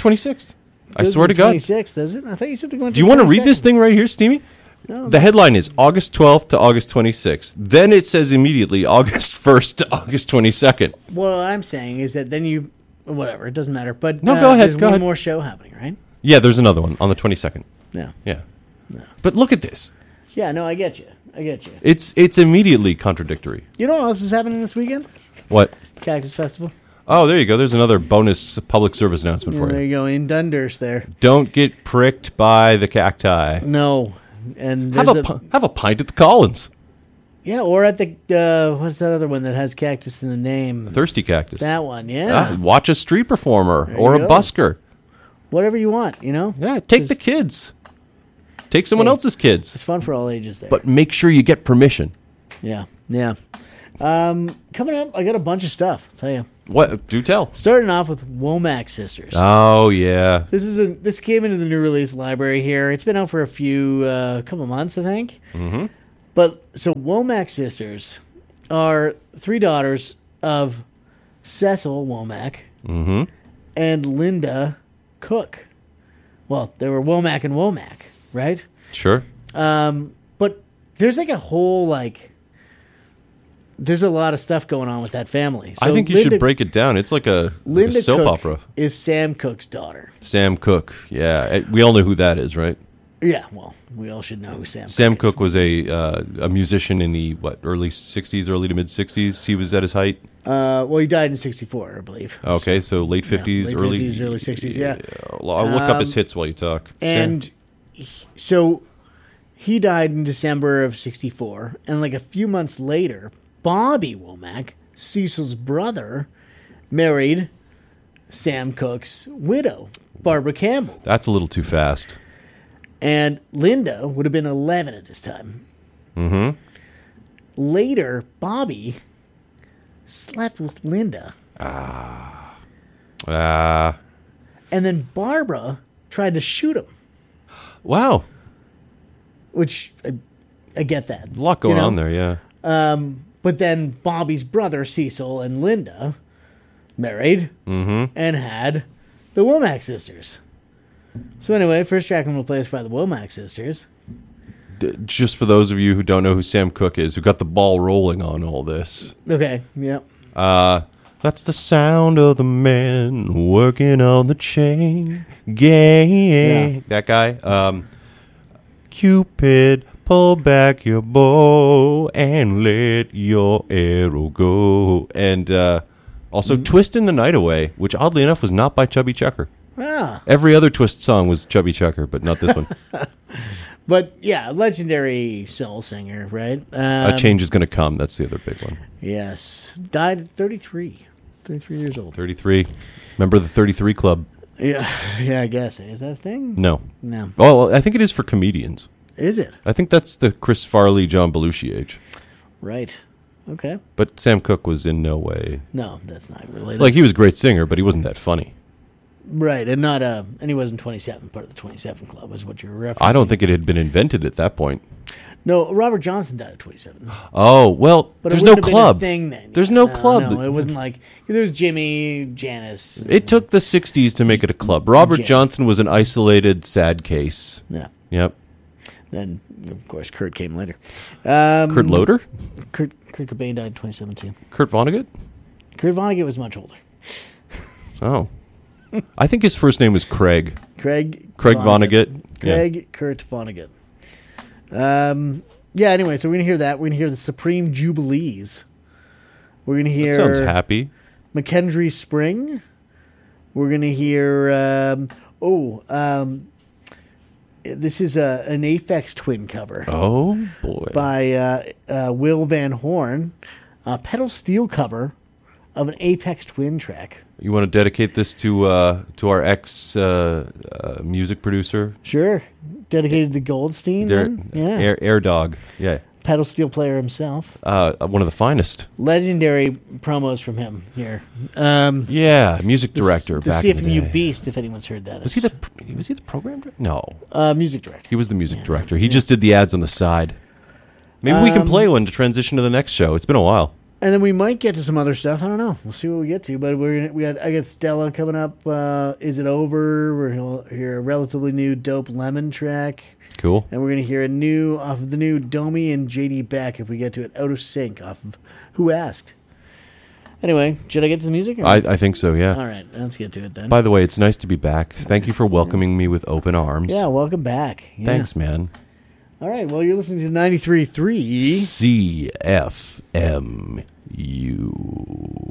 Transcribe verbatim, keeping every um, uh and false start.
twenty-sixth. I Goes swear to God. twenty-sixth, does it? I thought you said it went Do you want to read this thing right here, Steamy? No, the headline is August twelfth to August twenty-sixth. Then it says immediately August first to August twenty-second. What I'm saying is that then you, whatever, it doesn't matter. But No, uh, go ahead, there's go one ahead. more show happening, right? Yeah, there's another one on the twenty-second. Yeah. Yeah. But look at this. Yeah, no, I get you. I get you. It's it's immediately contradictory. You know what else is happening this weekend? What? Cactus Festival. Oh, there you go. There's another bonus public service announcement Yeah, for there you. you go, in Dundas there. Don't get pricked by the cacti. No. And Have there's a, a, pi- have a pint at the Collins. yeah, or at the, uh, what's that other one that has cactus in the name? Thirsty Cactus. That one, yeah. Ah, watch a street performer There or a you go. busker. Whatever you want, you know? Yeah, take Just- the kids. Take someone Hey. else's kids. It's fun for all ages there. But make sure you get permission. yeah, yeah. Um, coming up, I got a bunch of stuff, I'll tell you. What? Do tell. Starting off with Womack Sisters. Oh, yeah. This is a this came into the new release library here. It's been out for a few uh, couple months, I think. Mm-hmm. But so Womack Sisters are three daughters of Cecil Womack Mm-hmm. and Linda Cook. Well, they were Womack and Womack, right? Sure. Um, but there's like a whole like there's a lot of stuff going on with that family. So I think you Linda, should break it down. It's like a, like a Linda soap Cook opera. is Sam Cooke's daughter. Sam Cooke. Yeah. Eh, We all know who that is, right? Yeah, well, we all should know who Sam. Sam Cooke is. Cooke was a uh, a musician in the, what, early sixties, early to mid-sixties. He was at his height. Uh, well, he died in sixty-four, I believe. Okay, so late fifties, late early fifties, early sixties, yeah. I'll I'll look up his Um, hits while you talk. And he- so he died in December of sixty-four, and like a few months later, Bobby Womack, Cecil's brother, married Sam Cooke's widow, Barbara Campbell. That's a little too fast. And Linda would have been eleven at this time. Mm-hmm. Later, Bobby slept with Linda, Ah. and then Barbara tried to shoot him, Wow. which I, I get that. A lot going you know? on there, yeah. Um, but then Bobby's brother, Cecil, and Linda married Mm-hmm. and had the Womack sisters. So anyway, first track I'm going to play is by the Womack sisters. D- just for those of you who don't know who Sam Cooke is, who got the ball rolling on all this. Okay, yeah. Uh, that's the sound of the man working on the chain gang. Yeah. That guy. Um, Cupid, pull back your bow and let your arrow go. And uh, also Twisting the Night Away, which oddly enough was not by Chubby Checker. Ah, Every other Twist song was Chubby Checker, but not this one. but yeah, legendary soul singer, right? Um, A Change Is Gonna Come. That's the other big one. Yes. Died at thirty-three. thirty-three years old. thirty-three. Remember the thirty-three Club? Yeah, yeah, I guess. Is that a thing? No. No. Well, I think it is for comedians. Is it? I think that's the Chris Farley, John Belushi age. Right. Okay. But Sam Cooke was in no way. No, that's not related. Like, he was a great singer, but he wasn't that funny. Right, and not uh, and he wasn't twenty-seven, part of the twenty-seven Club, is what you're referencing. I don't think it had been invented at that point. No, Robert Johnson died at twenty-seven. Oh, well, But there's it no wouldn't have club. been a thing then. There's Yeah, no club. No, it wasn't like there was Jimmy, Janice. It took the sixties to make it a club. Robert Jam. Johnson was an isolated, sad case. Yeah. Yep. Then of course Kurt came later. Um, Kurt Loder? Kurt Kurt Cobain died in twenty seventeen. Kurt Vonnegut? Kurt Vonnegut was much older. Oh. I think his first name was Craig. Craig Craig Vonnegut. Yeah. Craig Kurt Vonnegut. Um. Yeah. Anyway, so we're gonna hear that. We're gonna hear the Supreme Jubilees. We're gonna hear That sounds happy. McKendree Spring. We're gonna hear. Um, oh, um, this is a an Aphex Twin cover Oh, boy. by uh, uh, Will Van Horn, a pedal steel cover of an Aphex Twin track. You want to dedicate this to uh, to our ex uh, uh, music producer, Sure, dedicated to Goldstein. Der- then? Yeah, Air, Air Dog. Yeah, pedal steel player himself. uh, one of the finest. Legendary promos from him here. Um, Yeah, music director. The back in the C F M U day. Beast, if anyone's heard that. Was he the was he the program director? No, uh, music director? he was the music director. He just did the ads on the side. Maybe we can Um, play one to transition to the next show. It's been a while. And then we might get to some other stuff. I don't know. We'll see what we get to. But we're gonna, we got I got Stella coming up. Uh, Is It Over? We're gonna hear a relatively new Dope Lemon track. Cool. And we're gonna hear a new off of the new Domi and J D Beck if we get to it. Out of Sync off of Who Asked. Anyway, should I get to the music? Or I, I think so, yeah. All right, let's get to it then. By the way, it's nice to be back. Thank you for welcoming me with open arms. Yeah, welcome back. Yeah. Thanks, man. All right, well, you're listening to ninety-three point three C F M U.